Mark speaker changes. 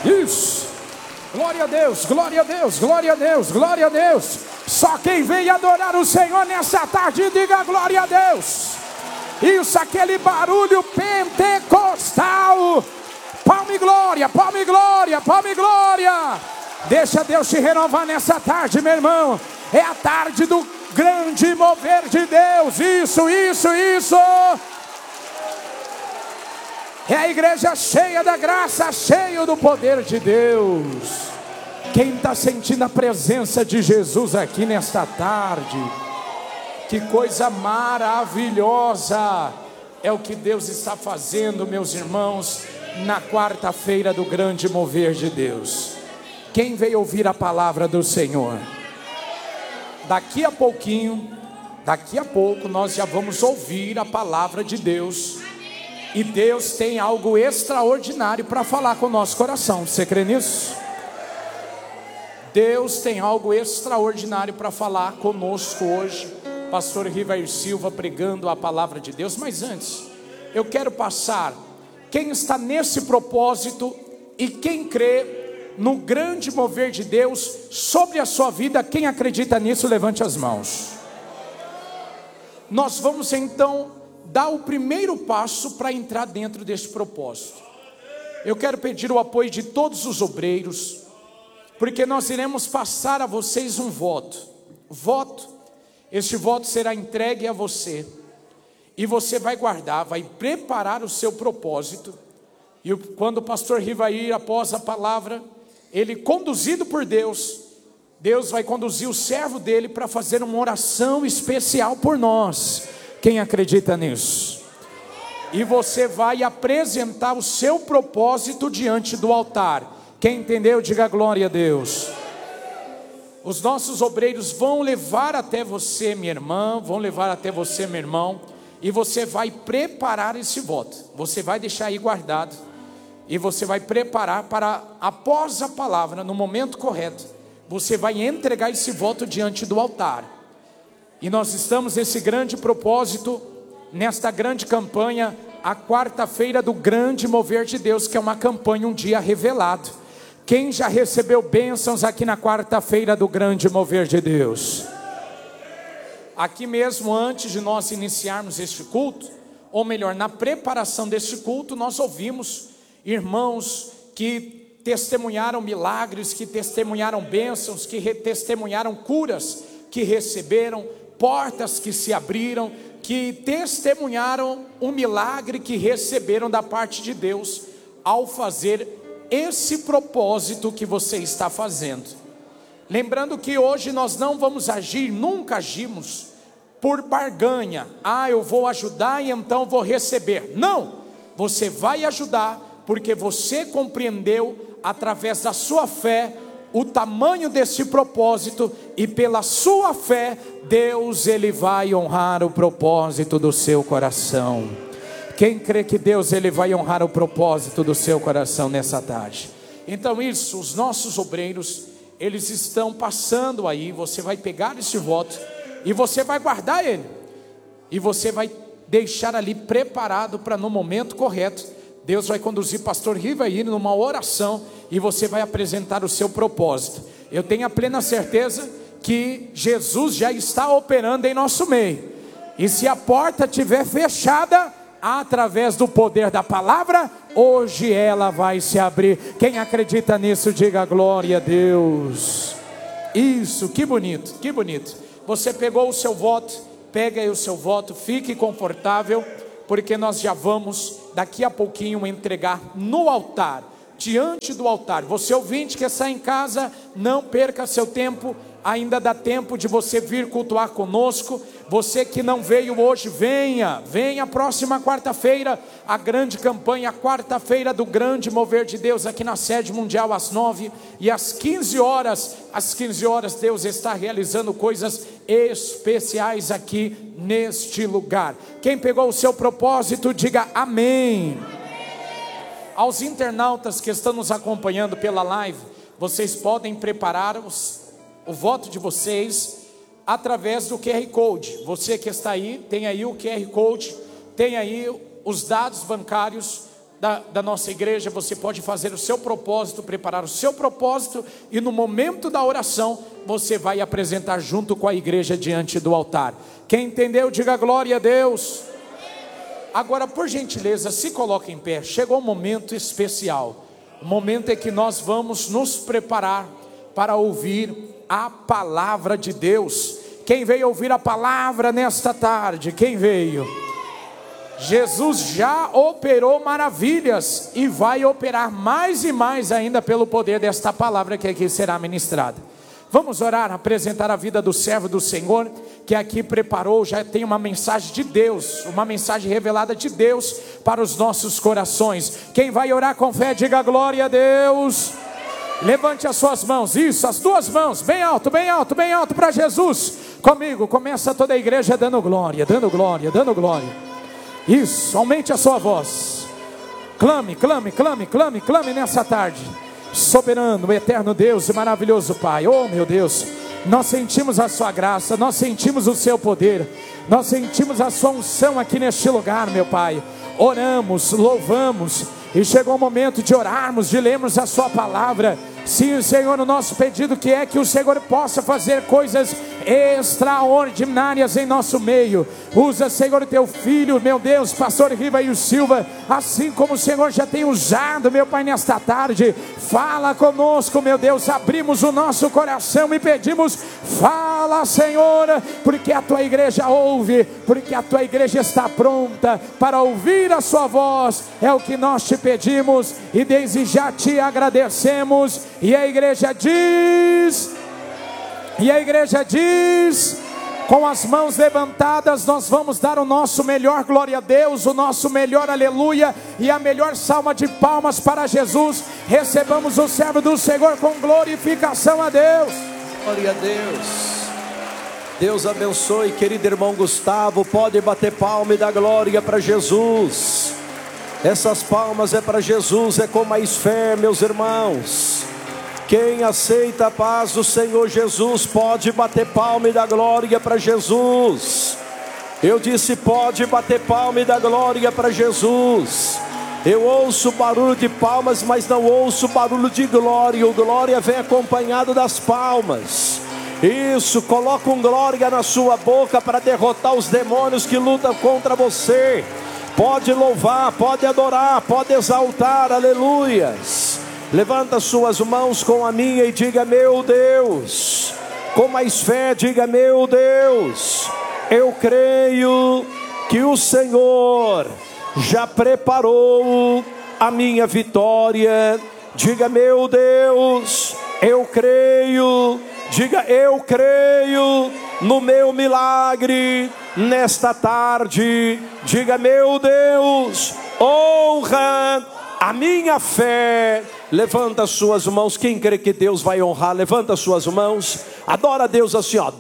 Speaker 1: Isso. Glória a Deus, glória a Deus, glória a Deus, glória a Deus. Só quem veio adorar o Senhor nessa tarde, diga glória a Deus. Isso, aquele barulho pentecostal. Palme glória, palme glória, palme glória. Deixa Deus te renovar nessa tarde, meu irmão. É a tarde do grande mover de Deus. Isso, isso, isso. É a igreja cheia da graça, cheia do poder de Deus. Quem está sentindo a presença de Jesus aqui nesta tarde? Que coisa maravilhosa é o que Deus está fazendo, meus irmãos, na quarta-feira do grande mover de Deus. Quem veio ouvir a palavra do Senhor? Daqui a pouquinho, daqui a pouco nós já vamos ouvir a palavra de Deus. E Deus tem algo extraordinário para falar com o nosso coração. Você crê nisso? Deus tem algo extraordinário para falar conosco hoje. Pastor Rivair Silva pregando a palavra de Deus. Mas antes, eu quero passar quem está nesse propósito e quem crê no grande mover de Deus sobre a sua vida. Quem acredita nisso, levante as mãos. Nós vamos então dar o primeiro passo para entrar dentro desse propósito. Eu quero pedir o apoio de todos os obreiros, porque nós iremos passar a vocês um voto. Este voto será entregue a você, e você vai guardar, vai preparar o seu propósito. E quando o pastor Rivair, após a palavra, ele conduzido por Deus, Deus vai conduzir o servo dele para fazer uma oração especial por nós. Quem acredita nisso? E você vai apresentar o seu propósito diante do altar. Quem entendeu, diga glória a Deus. Os nossos obreiros vão levar até você, minha irmã, vão levar até você, meu irmão, e você vai preparar esse voto. Você vai deixar aí guardado, e você vai preparar para, após a palavra, no momento correto, você vai entregar esse voto diante do altar. E nós estamos nesse grande propósito, nesta grande campanha, a quarta-feira do grande mover de Deus, que é uma campanha, um dia revelado. Quem já recebeu bênçãos aqui na quarta-feira do grande mover de Deus? Aqui mesmo, antes de nós iniciarmos este culto, ou melhor, na preparação deste culto, nós ouvimos irmãos que testemunharam milagres, que testemunharam bênçãos, que testemunharam curas que receberam, portas que se abriram, que testemunharam um milagre que receberam da parte de Deus ao fazer esse propósito que você está fazendo. Lembrando que hoje nós não vamos agir, nunca agimos por barganha. Eu vou ajudar e então vou receber. Não, você vai ajudar porque você compreendeu através da sua fé o tamanho desse propósito, e pela sua fé, Deus ele vai honrar o propósito do seu coração. Quem crê que Deus ele vai honrar o propósito do seu coração nessa tarde? Então isso, os nossos obreiros, eles estão passando aí. Você vai pegar esse voto e você vai guardar ele, e você vai deixar ali preparado para no momento correto, Deus vai conduzir pastor Rivair numa oração, e você vai apresentar o seu propósito. Eu tenho a plena certeza que Jesus já está operando em nosso meio, e se a porta estiver fechada, através do poder da palavra, hoje ela vai se abrir. Quem acredita nisso, diga glória a Deus. Isso, que bonito, que bonito. Você pegou o seu voto, pega aí o seu voto, fique confortável, porque nós já vamos daqui a pouquinho entregar no altar, diante do altar. Você ouvinte que está em casa, não perca seu tempo, ainda dá tempo de você vir cultuar conosco. Você que não veio hoje, venha próxima quarta-feira, a grande campanha, a quarta-feira do grande mover de Deus, aqui na sede mundial, às 9 e às 15 horas, Deus está realizando coisas especiais aqui neste lugar. Quem pegou o seu propósito, diga amém. Aos internautas que estão nos acompanhando pela live, vocês podem preparar o voto de vocês através do QR Code. Você que está aí, tem aí o QR Code, tem aí os dados bancários da nossa igreja, você pode fazer o seu propósito, preparar o seu propósito, e no momento da oração, você vai apresentar junto com a igreja diante do altar. Quem entendeu, diga glória a Deus. Agora, por gentileza, se coloque em pé. Chegou um momento especial, o momento em que nós vamos nos preparar para ouvir a palavra de Deus. Quem veio ouvir a palavra nesta tarde? Quem veio? Jesus já operou maravilhas e vai operar mais e mais ainda pelo poder desta palavra que aqui será ministrada. Vamos orar, apresentar a vida do servo do Senhor, que aqui preparou, já tem uma mensagem de Deus, uma mensagem revelada de Deus para os nossos corações. Quem vai orar com fé, diga glória a Deus. Levante as suas mãos, isso, as duas mãos, bem alto, bem alto, bem alto para Jesus. Comigo, começa toda a igreja dando glória, dando glória, dando glória. Isso, aumente a sua voz. Clame, clame, clame, clame, clame nessa tarde. Soberano, eterno Deus e maravilhoso Pai, oh meu Deus, nós sentimos a sua graça, nós sentimos o seu poder, nós sentimos a sua unção aqui neste lugar, meu Pai. Oramos, louvamos, e chegou o momento de orarmos, de lermos a sua palavra. Sim, Senhor, o nosso pedido que é que o Senhor possa fazer coisas extraordinárias em nosso meio. Usa, Senhor, o teu filho, meu Deus, pastor Rivail Silva, assim como o Senhor já tem usado, meu Pai, nesta tarde. Fala conosco, meu Deus, abrimos o nosso coração e pedimos, fala, Senhor, porque a tua igreja ouve, porque a tua igreja está pronta para ouvir a sua voz. É o que nós te pedimos e desde já te agradecemos. E a igreja diz, com as mãos levantadas, nós vamos dar o nosso melhor glória a Deus, o nosso melhor aleluia e a melhor salva de palmas para Jesus. Recebamos o servo do Senhor com glorificação a Deus.
Speaker 2: Glória a Deus. Deus abençoe, querido irmão Gustavo. Pode bater palma e dar glória para Jesus. Essas palmas é para Jesus, é com mais fé, meus irmãos. Quem aceita a paz do Senhor Jesus, pode bater palma e dar glória para Jesus. Eu disse, pode bater palma e dar glória para Jesus. Eu ouço barulho de palmas, mas não ouço barulho de glória. O glória vem acompanhado das palmas. Isso, coloca um glória na sua boca para derrotar os demônios que lutam contra você. Pode louvar, pode adorar, pode exaltar, aleluias. Levanta suas mãos com a minha e diga, meu Deus. Com mais fé, diga, meu Deus. Eu creio que o Senhor já preparou a minha vitória. Diga, meu Deus, eu creio. Diga, eu creio no meu milagre nesta tarde. Diga, meu Deus, honra a minha fé. Levanta suas mãos. Quem crê que Deus vai honrar, levanta suas mãos. Adora a Deus assim, ó.